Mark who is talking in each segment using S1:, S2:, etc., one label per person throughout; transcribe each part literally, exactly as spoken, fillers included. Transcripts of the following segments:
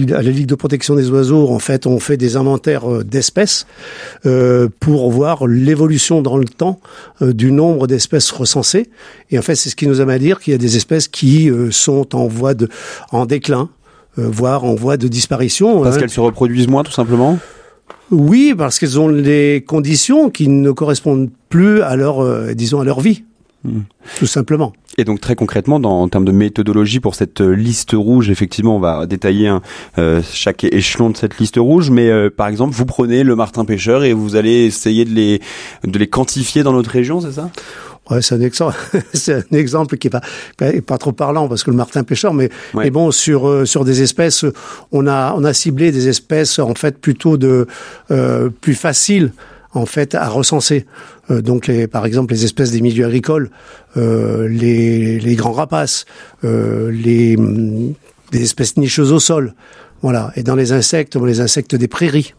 S1: à la Ligue de protection des oiseaux, en fait, on fait des inventaires euh, d'espèces euh, pour voir l'évolution dans le temps euh, du nombre d'espèces recensées. Et en fait, c'est ce qui nous amène à dire qu'il y a des espèces qui euh, sont en voie de, en déclin, euh, voire en voie de disparition.
S2: Parce
S1: hein.
S2: qu'elles se reproduisent moins, tout simplement ?
S1: Oui, parce qu'elles ont des conditions qui ne correspondent plus à leur, euh, disons, à leur vie, mmh. tout simplement.
S2: Et donc très concrètement, dans, en termes de méthodologie pour cette euh, liste rouge, effectivement, on va détailler un, euh, chaque échelon de cette liste rouge. Mais euh, par exemple, vous prenez le martin pêcheur et vous allez essayer de les de les quantifier dans notre région, c'est ça ?
S1: Ouais, c'est un exemple, c'est un exemple qui est pas, pas, pas trop parlant parce que le martin pêcheur, mais,
S2: ouais.
S1: mais bon, sur, euh, sur des espèces, on a, on a ciblé des espèces, en fait, plutôt de, euh, plus faciles, en fait, à recenser. Euh, donc, les, par exemple, les espèces des milieux agricoles, euh, les, les grands rapaces, euh, les, des espèces nicheuses au sol. Voilà. Et dans les insectes, les insectes des prairies.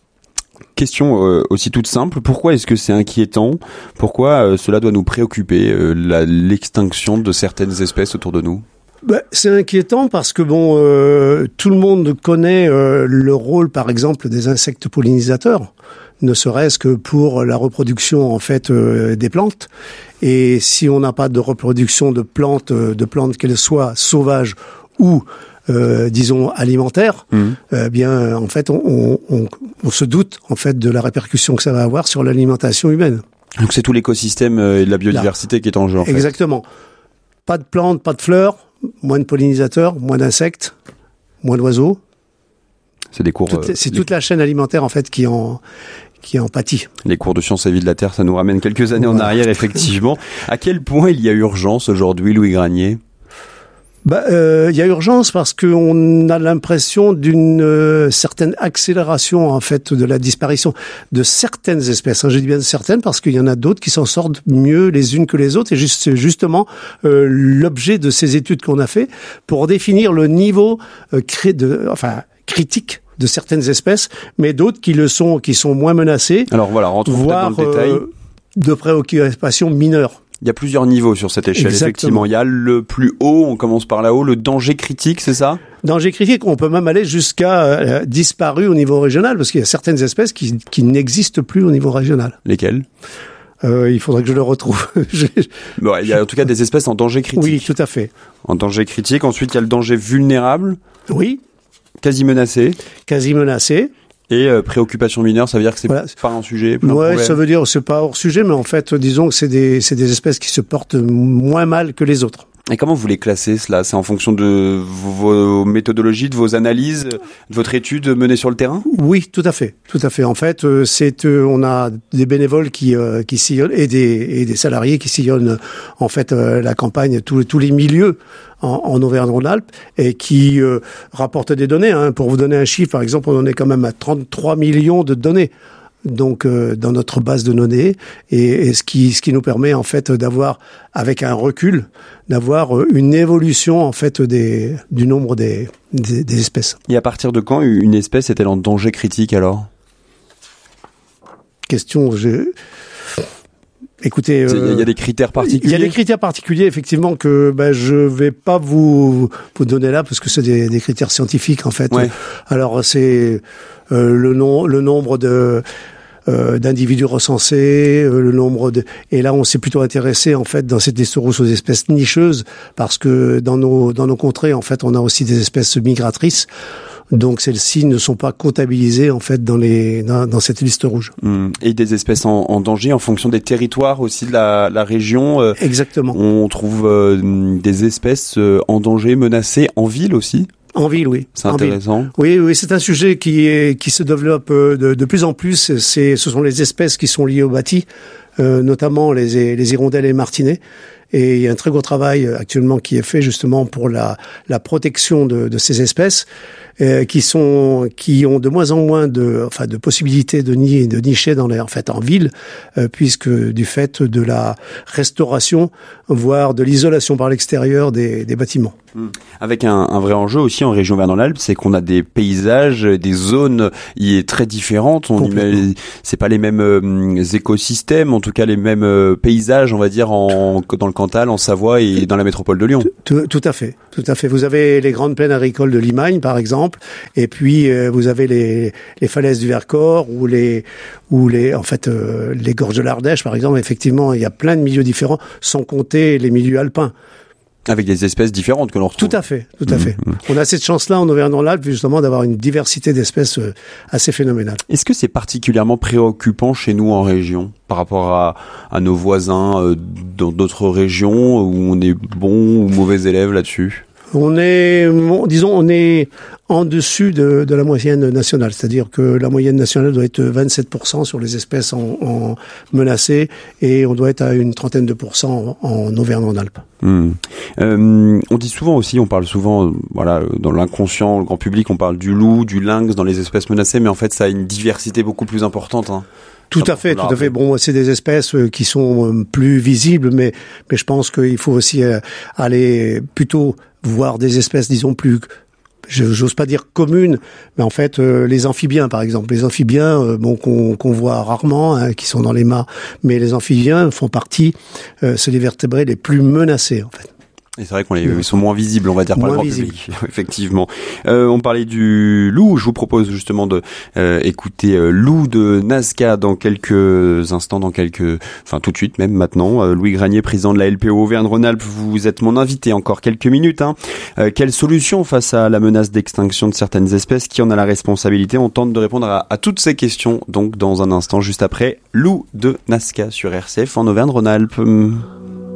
S2: Question euh, aussi toute simple, pourquoi est-ce que c'est inquiétant ? Pourquoi euh, cela doit nous préoccuper, euh, la, l'extinction de certaines espèces autour de nous ?
S1: Ben, c'est inquiétant parce que bon, euh, tout le monde connaît euh, le rôle, par exemple, des insectes pollinisateurs, ne serait-ce que pour la reproduction en fait euh, des plantes. Et si on n'a pas de reproduction de plantes, euh, de plantes qu'elles soient sauvages ou Euh, disons alimentaire, mmh. euh, bien en fait on, on, on se doute en fait de la répercussion que ça va avoir sur l'alimentation humaine.
S2: Donc c'est tout l'écosystème et la biodiversité Là. qui est en jeu. En fait.
S1: Exactement. Pas de plantes, pas de fleurs, moins de pollinisateurs, moins d'insectes, moins d'oiseaux.
S2: C'est des cours.
S1: Toute,
S2: euh,
S1: c'est
S2: les...
S1: toute la chaîne alimentaire en fait qui en qui en pâtit.
S2: Les cours de sciences et vie de la Terre, ça nous ramène quelques années voilà. en arrière effectivement. À quel point il y a urgence aujourd'hui, Louis Granier ?
S1: Bah, euh, il y a urgence parce qu'on a l'impression d'une euh, certaine accélération en fait de la disparition de certaines espèces. Hein, je dis bien certaines parce qu'il y en a d'autres qui s'en sortent mieux les unes que les autres. Et juste, c'est justement euh, l'objet de ces études qu'on a fait pour définir le niveau euh, cré de, enfin critique de certaines espèces, mais d'autres qui le sont, qui sont moins menacées.
S2: Alors voilà, rentrons voire, dans le détail. Euh,
S1: de préoccupation mineure.
S2: Il y a plusieurs niveaux sur cette échelle, Exactement. effectivement. Il y a le plus haut, on commence par là-haut, le danger critique, c'est ça ?
S1: Danger critique, on peut même aller jusqu'à euh, disparu au niveau régional, parce qu'il y a certaines espèces qui, qui n'existent plus au niveau régional.
S2: Lesquelles ?
S1: Euh, il faudrait que je le retrouve.
S2: Bon, il y a en tout cas des espèces en danger critique.
S1: Oui, tout à fait.
S2: En danger critique. Ensuite, il y a le danger vulnérable.
S1: Oui.
S2: Quasi menacé.
S1: Quasi menacé.
S2: Et euh, préoccupation mineure, ça veut dire que c'est voilà. pas un sujet, pas
S1: ouais,
S2: un
S1: ça veut dire c'est pas hors sujet, mais en fait, disons que c'est des c'est des espèces qui se portent moins mal que les autres.
S2: Et comment vous les classez, cela ? C'est en fonction de vos méthodologies, de vos analyses, de votre étude menée sur le terrain ?
S1: Oui, tout à fait, tout à fait. En fait, c'est on a des bénévoles qui euh, qui sillonnent et des et des salariés qui sillonnent en fait euh, la campagne, tous tous les milieux en, en Auvergne-Rhône-Alpes et qui euh, rapportent des données. Hein. Pour vous donner un chiffre, par exemple, on en est quand même à trente-trois millions de données. Donc euh, dans notre base de données et, et ce qui ce qui nous permet en fait d'avoir avec un recul d'avoir une évolution en fait des du nombre des, des des espèces.
S2: Et à partir de quand une espèce est-elle en danger critique alors ?
S1: Question je Écoutez,
S2: il euh, y a des critères particuliers.
S1: Il y a des critères particuliers, effectivement, que ben je vais pas vous vous donner là parce que c'est des, des critères scientifiques en fait.
S2: Ouais.
S1: Alors c'est euh, le nom, le nombre de euh, d'individus recensés, euh, le nombre de et là on s'est plutôt intéressé en fait dans cette liste rouge aux espèces nicheuses parce que dans nos dans nos contrées en fait on a aussi des espèces migratrices. Donc celles-ci ne sont pas comptabilisées en fait dans les dans, dans cette liste rouge.
S2: Mmh. Et des espèces en, en danger en fonction des territoires aussi de la, la région. Euh,
S1: Exactement.
S2: On trouve euh, des espèces euh, en danger, menacées en ville aussi.
S1: En ville, oui.
S2: C'est intéressant.
S1: Ville. Oui, oui, c'est un sujet qui est qui se développe de, de plus en plus. C'est ce sont les espèces qui sont liées au bâti, euh, notamment les les hirondelles et les martinets. Et il y a un très gros travail actuellement qui est fait justement pour la la protection de, de ces espèces euh, qui sont qui ont de moins en moins de enfin de possibilités de nier de nicher dans les en fait en ville euh, puisque du fait de la restauration voire de l'isolation par l'extérieur des des bâtiments.
S2: Avec un, un vrai enjeu aussi en région Auvergne-Rhône-Alpes, c'est qu'on a des paysages, des zones y est très différentes. On imagine, c'est pas les mêmes euh, écosystèmes, en tout cas les mêmes euh, paysages, on va dire en dans le Cantal, en Savoie et dans la métropole de Lyon.
S1: Tout, tout à fait, tout à fait. Vous avez les grandes plaines agricoles de Limagne, par exemple. exemple. Et puis euh, vous avez les, les falaises du Vercors ou les ou les en fait euh, les gorges de l'Ardèche, par exemple. Effectivement, il y a plein de milieux différents, sans compter les milieux alpins.
S2: Avec des espèces différentes que l'on retrouve.
S1: Tout à fait, tout à
S2: mmh,
S1: fait.
S2: Mmh.
S1: On a cette chance-là en Auvergne-Rhône-Alpes, justement, d'avoir une diversité d'espèces assez phénoménale.
S2: Est-ce que c'est particulièrement préoccupant chez nous en région, par rapport à, à nos voisins euh, dans d'autres régions, où on est bon ou mauvais élève là-dessus ?
S1: On est, disons, on est en dessus de, de la moyenne nationale. C'est-à-dire que la moyenne nationale doit être vingt-sept pour cent sur les espèces en, en menacées et on doit être à une trentaine de pourcents en, en Auvergne-Rhône-Alpes.
S2: Mmh. Euh, on dit souvent aussi, on parle souvent, voilà, dans l'inconscient, le grand public, on parle du loup, du lynx dans les espèces menacées, mais en fait, ça a une diversité beaucoup plus importante, hein.
S1: Tout à fait, tout à fait. Bon, c'est des espèces qui sont plus visibles, mais mais je pense qu'il faut aussi aller plutôt voir des espèces, disons plus, j'ose pas dire communes, mais en fait euh, les amphibiens, par exemple, les amphibiens, euh, bon qu'on qu'on voit rarement, hein, qui sont dans les mâts, mais les amphibiens font partie, euh, c'est les vertébrés les plus menacés, en fait.
S2: Et c'est vrai qu'on les, ils sont moins visibles, on va dire, par le grand
S1: visible.
S2: public. Effectivement. Euh, on parlait du loup. Je vous propose justement de euh, écouter euh, Loup de Nazca dans quelques instants, dans quelques, enfin tout de suite même maintenant. Euh, Louis Granier, président de la L P O Auvergne-Rhône-Alpes, vous êtes mon invité encore quelques minutes. Hein. Euh, quelle solution face à la menace d'extinction de certaines espèces? Qui en a la responsabilité? On tente de répondre à, à toutes ces questions. Donc dans un instant, juste après, Loup de Nazca sur R C F en Auvergne-Rhône-Alpes.